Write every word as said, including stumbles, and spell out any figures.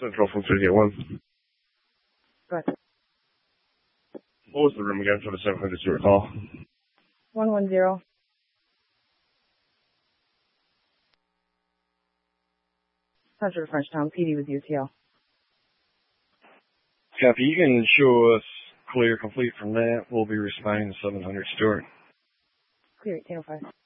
Central from three eight one. Go ahead. What was the room again for the seven hundred Stewart call? one one zero. Central Frenchtown, P D with U T L. Copy. You can show us clear complete from that. We'll be responding to seven hundred Stewart. Clear, eight oh five.